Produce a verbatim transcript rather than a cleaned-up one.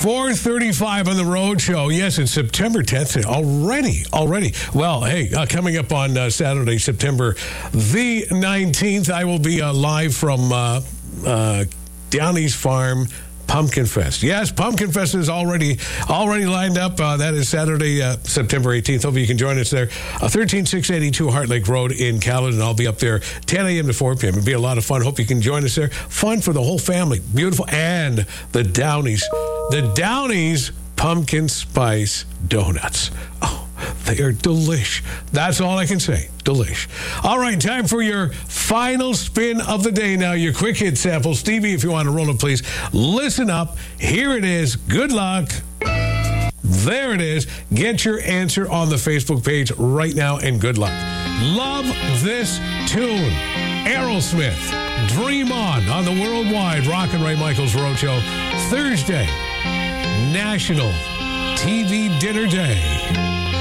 four thirty-five on the Road Show. Yes, it's September tenth already. Already. Well, hey, uh, coming up on uh, Saturday, September the nineteenth, I will be uh, live from uh, uh, Downey's Farm Pumpkin Fest. Yes, Pumpkin Fest is already already lined up. Uh, that is Saturday, uh, September eighteenth. Hope you can join us there. Uh, thirteen six eighty-two Heart Lake Road in Caledon. I'll be up there ten a.m. to four p.m. It'll be a lot of fun. Hope you can join us there. Fun for the whole family. Beautiful. And the Downeys. The Downeys Pumpkin Spice Donuts. Oh, they are delish. That's all I can say. Delish. All right, time for your final spin of the day now. Your quick hit sample. Stevie, if you want to roll it, please. Listen up. Here it is. Good luck. There it is. Get your answer on the Facebook page right now, and good luck. Love this tune. Aerosmith. Dream On on the Worldwide Rock and Ray Michaels Road Show. Thursday, National T V Dinner Day.